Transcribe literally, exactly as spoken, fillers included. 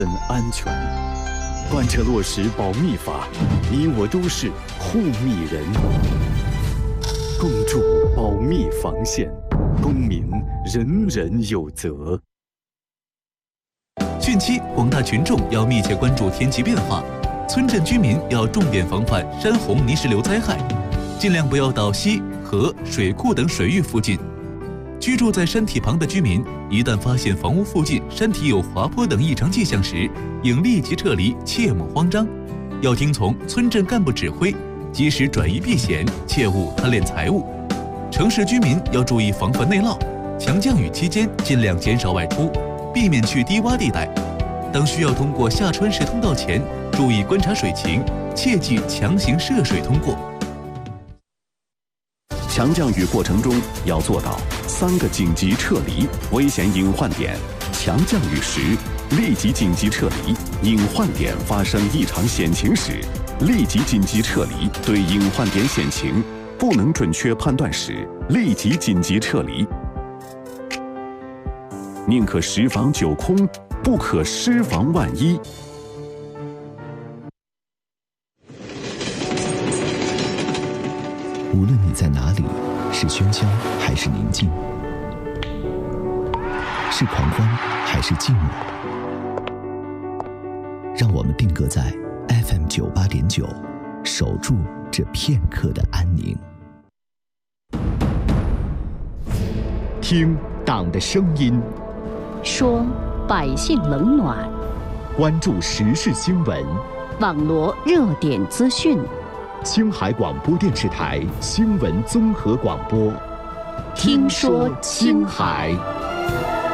安全。贯彻落实保密法，你我都是护密人。共筑保密防线，公民人人有责。 汛期，广大群众要密切关注天气变化，村镇居民要重点防范山洪泥石流灾害，尽量不要到溪、河、水库等水域附近。居住在山体旁的居民，一旦发现房屋附近山体有滑坡等异常迹象时，应立即撤离，切莫慌张。要听从村镇干部指挥，及时转移避险，切勿贪恋财物。城市居民要注意防范内涝，强降雨期间尽量减少外出，避免去低洼地带。当需要通过下穿石通道前，注意观察水情，切忌强行涉水通过。 强降雨过程中要做到三个紧急撤离危险隐患点：强降雨时立即紧急撤离，隐患点发生异常险情时立即紧急撤离，对隐患点险情不能准确判断时立即紧急撤离。宁可十防九空，不可失防万一。 无论你在哪里，是喧嚣还是宁静，是狂欢还是静默，让我们定格在 F M 九八点九，守住这片刻的安宁。 听党的声音， 说百姓冷暖， 关注时事新闻， 网罗热点资讯。 青海广播电视台新闻综合广播， 听说青海。